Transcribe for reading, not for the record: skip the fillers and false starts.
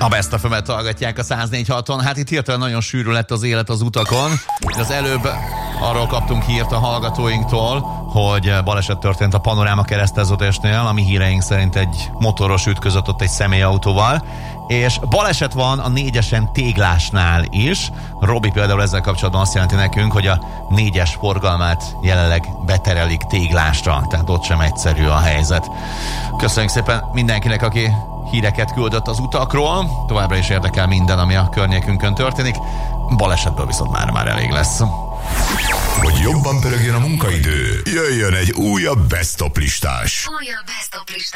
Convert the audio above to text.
A Best FM-et hallgatják a 104.6-on. Hát itt hirtelen nagyon sűrű lett az élet az utakon. Az előbb arról kaptunk hírt a hallgatóinktól, hogy baleset történt a Panoráma kereszteződésnél, ami híreink szerint egy motoros ütközött ott egy személyautóval, és baleset van a 4-esen Téglásnál is. Robi például ezzel kapcsolatban azt jelenti nekünk, hogy a 4-es forgalmát jelenleg beterelik Téglásra, tehát ott sem egyszerű a helyzet. Köszönjük szépen mindenkinek, aki híreket küldött az utakról. Továbbra is érdekel minden, ami a környékünkön történik. Balesetből viszont már elég lesz. Hogy jobban pörögjön a munkaidő, jöjjön egy újabb Best of listás.